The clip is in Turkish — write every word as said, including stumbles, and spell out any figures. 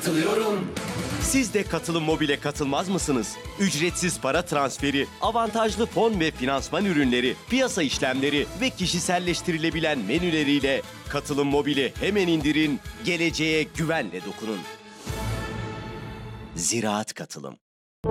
katılıyorum. Siz de Katılım Mobil'e katılmaz mısınız? Ücretsiz para transferi, avantajlı fon ve finansman ürünleri, piyasa işlemleri ve kişiselleştirilebilen menüleriyle Katılım Mobil'i hemen indirin, geleceğe güvenle dokunun. Ziraat Katılım.